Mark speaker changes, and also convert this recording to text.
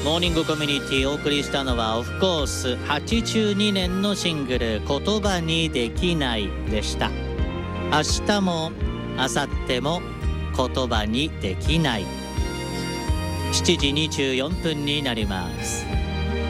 Speaker 1: モーニングコミュニティをお送りしたのはオフコース82年のシングル言葉にできないでした。明日も明後日も言葉にできない。7時24分になります。